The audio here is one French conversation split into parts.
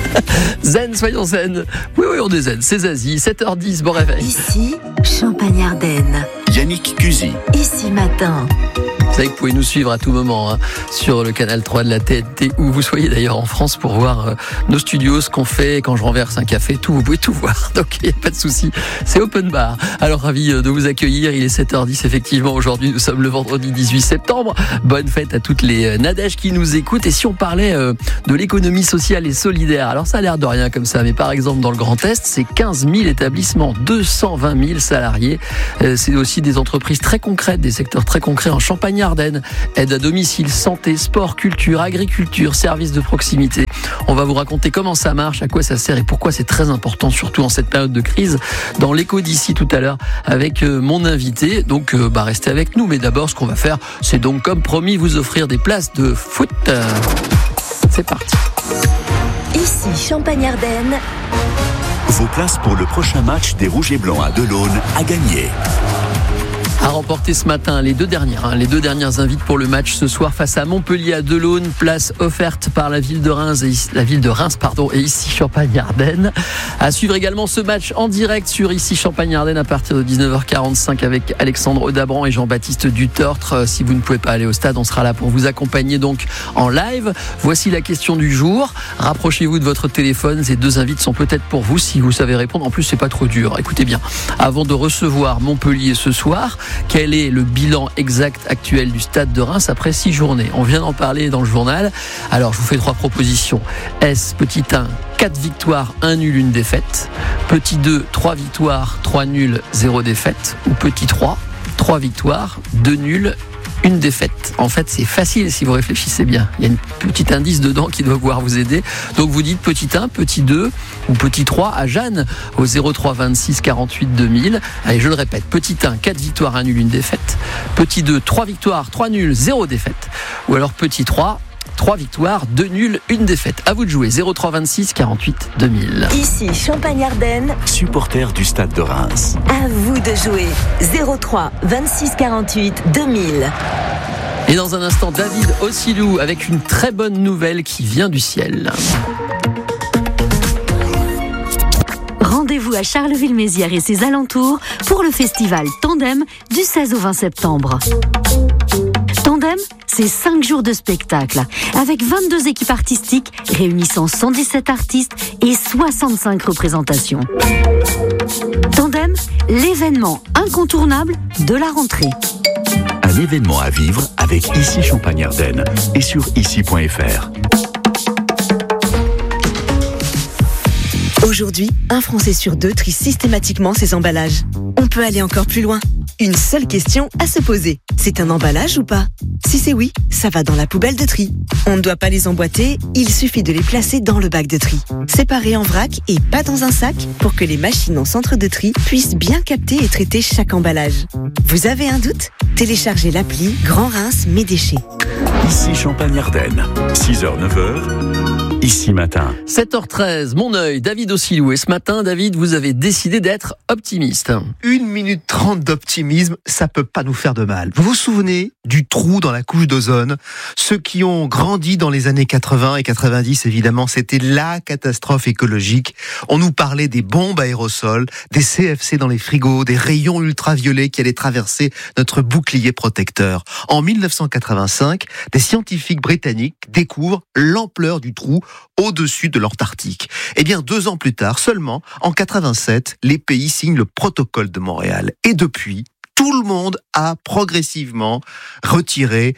Zen, soyons zen. Oui, on est zen, c'est Zazie, 7h10, bon réveil. Ici, Champagne-Ardenne. Yannick Cusy. Ici matin. Vous savez que vous pouvez nous suivre à tout moment sur le canal 3 de la TNT, où vous soyez d'ailleurs en France pour voir nos studios, ce qu'on fait, quand je renverse un café, tout, vous pouvez tout voir. Donc il n'y a pas de souci, c'est open bar. Alors ravi de vous accueillir, il est 7h10 effectivement, aujourd'hui nous sommes le vendredi 18 septembre. Bonne fête à toutes les Nadèges qui nous écoutent. Et si on parlait de l'économie sociale et solidaire, alors ça a l'air de rien comme ça, mais par exemple dans le Grand Est, c'est 15 000 établissements, 220 000 salariés. C'est aussi des entreprises très concrètes, des secteurs très concrets en Champagne-Ardenne, aide à domicile, santé, sport, culture, agriculture, services de proximité. On va vous raconter comment ça marche, à quoi ça sert et pourquoi c'est très important, surtout en cette période de crise, dans l'écho d'ici tout à l'heure avec mon invité. Donc restez avec nous, mais d'abord ce qu'on va faire, c'est donc comme promis vous offrir des places de foot. C'est parti. Ici Champagne-Ardenne. Vos places pour le prochain match des Rouges et Blancs à Delaune à gagner. À remporter ce matin les deux dernières invites pour le match ce soir face à Montpellier à Delaune, place offerte par la ville de Reims et ici Champagne-Ardenne. À suivre également ce match en direct sur ici Champagne-Ardenne à partir de 19h45 avec Alexandre Audabran et Jean-Baptiste Dutortre. Si vous ne pouvez pas aller au stade, on sera là pour vous accompagner donc en live. Voici la question du jour. Rapprochez-vous de votre téléphone, ces deux invites sont peut-être pour vous si vous savez répondre. En plus, c'est pas trop dur. Écoutez bien, avant de recevoir Montpellier ce soir, quel est le bilan exact actuel du stade de Reims après 6 journées? On vient d'en parler dans le journal. Alors, je vous fais 3 propositions. S, petit 1, 4 victoires, 1 nul, 1 défaite. Petit 2, 3 victoires, 3 nuls, 0 défaite. Ou petit 3, 3 victoires, 2 nuls, 1 défaite. En fait, c'est facile si vous réfléchissez bien. Il y a un petit indice dedans qui doit pouvoir vous aider. Donc vous dites petit 1, petit 2 ou petit 3 à Jeanne au 03 26 48 2000. Allez, je le répète. Petit 1, 4 victoires, 1 nul, 1 défaite. Petit 2, 3 victoires, 3 nuls, 0 défaite. Ou alors petit 3, 3 victoires, 2 nuls, 1 défaite. À vous de jouer. 03 26 48 2000. Ici Champagne-Ardenne. Supporter du stade de Reims. À vous de jouer. 03 26 48 2000. Et dans un instant, David Ossilou avec une très bonne nouvelle qui vient du ciel. Rendez-vous à Charleville-Mézières et ses alentours pour le festival Tandem du 16 au 20 septembre. Tandem, c'est 5 jours de spectacle avec 22 équipes artistiques réunissant 117 artistes et 65 représentations. Tandem, l'événement incontournable de la rentrée. Un événement à vivre avec Ici Champagne-Ardenne et sur ici.fr. Aujourd'hui, un Français sur 2 trie systématiquement ses emballages. On peut aller encore plus loin. Une seule question à se poser. C'est un emballage ou pas? Si c'est oui, ça va dans la poubelle de tri. On ne doit pas les emboîter, il suffit de les placer dans le bac de tri. Séparés en vrac et pas dans un sac pour que les machines en centre de tri puissent bien capter et traiter chaque emballage. Vous avez un doute? Téléchargez l'appli Grand Reims Mes Déchets. Ici Champagne-Ardenne, 6h-9h, ici matin. 7h13, mon œil, David Ossilou. Et ce matin, David, vous avez décidé d'être optimiste. 1 minute 30 d'optimisme, ça peut pas nous faire de mal. Vous vous souvenez du trou dans la couche d'ozone? Ceux qui ont grandi dans les années 80 et 90, évidemment, c'était la catastrophe écologique. On nous parlait des bombes aérosols, des CFC dans les frigos, des rayons ultraviolets qui allaient traverser notre bouclier protecteur. En 1985, des scientifiques britanniques découvrent l'ampleur du trou au-dessus de l'Antarctique. Eh bien, 2 ans plus tard, seulement, en 87, les pays signent le protocole de Montréal. Et depuis, tout le monde a progressivement retiré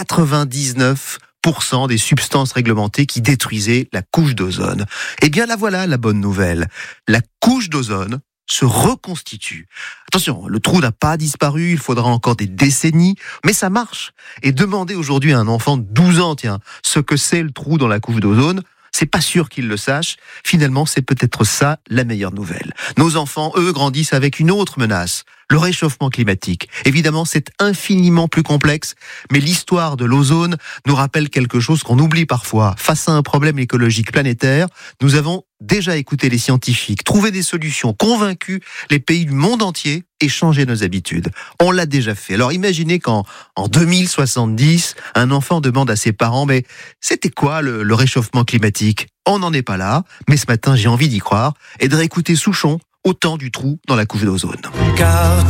99% des substances réglementées qui détruisaient la couche d'ozone. Eh bien, là voilà la bonne nouvelle. La couche d'ozone se reconstitue. Attention, le trou n'a pas disparu, il faudra encore des décennies, mais ça marche. Et demander aujourd'hui à un enfant de 12 ans, ce que c'est le trou dans la couche d'ozone, c'est pas sûr qu'il le sache. Finalement, c'est peut-être ça la meilleure nouvelle. Nos enfants, eux, grandissent avec une autre menace, le réchauffement climatique. Évidemment, c'est infiniment plus complexe, mais l'histoire de l'ozone nous rappelle quelque chose qu'on oublie parfois. Face à un problème écologique planétaire, nous avons déjà écouté les scientifiques, trouvé des solutions, convaincu les pays du monde entier et changé nos habitudes. On l'a déjà fait. Alors imaginez qu'en 2070, un enfant demande à ses parents « Mais c'était quoi le réchauffement climatique ?» On n'en est pas là, mais ce matin j'ai envie d'y croire et de réécouter Souchon au temps du trou dans la couche d'ozone. Car